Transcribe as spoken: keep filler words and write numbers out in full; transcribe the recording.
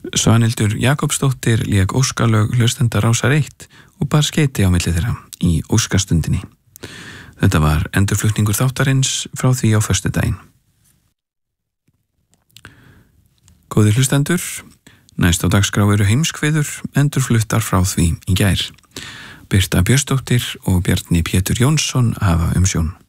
Svanhildur Jakobsdóttir lék óskalög hlustenda Rásar eitt og bar skeyti á milli þeirra í óskastundinni. Þetta var endurflutningur þáttarins frá því á föstudaginn. Góðir hlustendur, næst á dagskrá eru heimskveður endurfluttar frá því í gær. Birta Björnsdóttir og Bjarni Pétur Jónsson hafa umsjón.